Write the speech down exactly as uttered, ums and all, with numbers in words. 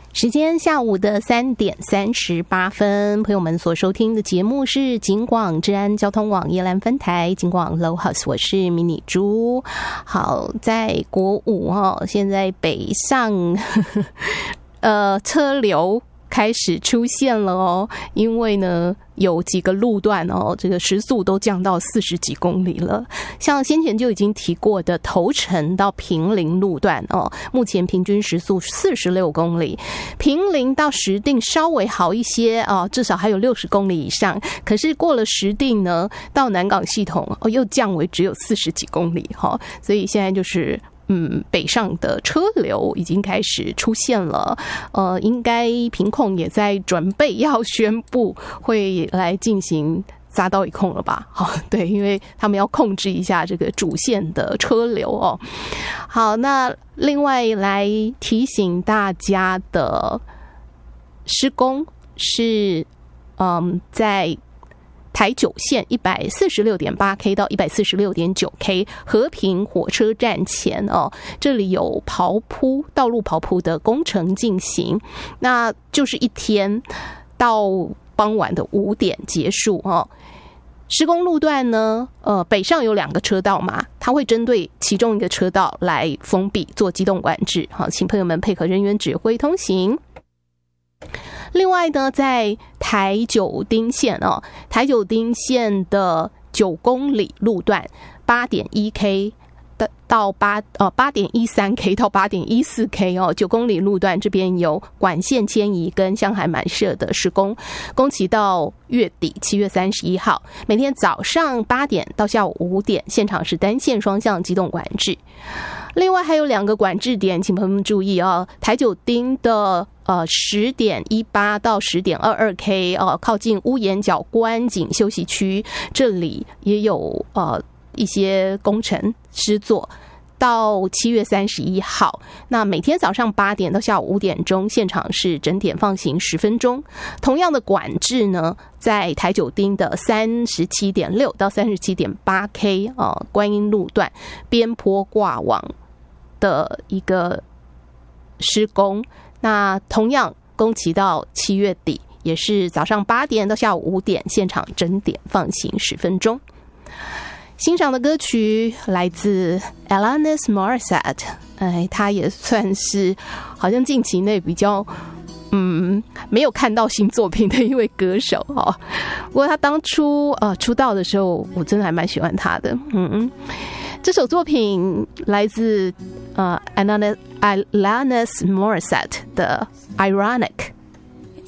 时间下午的三点三十八分，朋友们所收听的节目是警广治安交通网叶兰分台警广 Low House， 我是迷你猪。好，在国五哦，现在北上呵呵呃车流开始出现了哦，因为呢有几个路段哦，这个时速都降到四十几公里了。像先前就已经提过的头城到坪林路段哦，目前平均时速四十六公里，坪林到石碇稍微好一些哦，至少还有六十公里以上。可是过了石碇呢，到南港系统哦又降为只有四十几公里哈、哦，所以现在就是。嗯，北上的车流已经开始出现了，呃，应该屏控也在准备要宣布会来进行匝道一控了吧？好，对，因为他们要控制一下这个主线的车流哦。好，那另外来提醒大家的施工是，嗯，在台九线 一百四十六点八 K 到 一百四十六点九 K 和平火车站前哦，这里有刨铺道路刨铺的工程进行，那就是一天到傍晚的五点结束哦。施工路段呢，呃，北上有两个车道嘛，它会针对其中一个车道来封闭做机动管制，好，请朋友们配合人员指挥通行。另外呢，在台九丁线哦，台九丁线的九公里路段 八点一 K 到八呃八点一三 K 到八点一四 K 哦，九公里路段这边有管线迁移跟向海满设的施工，工期到月底七月三十一号，每天早上八点到下午五点，现场是单线双向机动管制。另外还有两个管制点，请朋友们注意哦，台九丁的呃十点一八到十点二二 K 哦，靠近乌岩角观景休息区，这里也有呃一些工程施作。到七月三十一号，那每天早上八点到下午五点钟，现场是整点放行十分钟。同样的管制呢，在台九丁的三十七点六到三十七点八 K 啊、呃，观音路段边坡挂网的一个施工，那同样工期到七月底，也是早上八点到下午五点，现场整点放行十分钟。欣赏的歌曲来自 Alanis Morissette， 哎，他也算是好像近期内比较嗯没有看到新作品的一位歌手哦。不过他当初呃出道的时候，我真的还蛮喜欢他的。嗯，这首作品来自呃 Alanis Morissette 的 Ironic。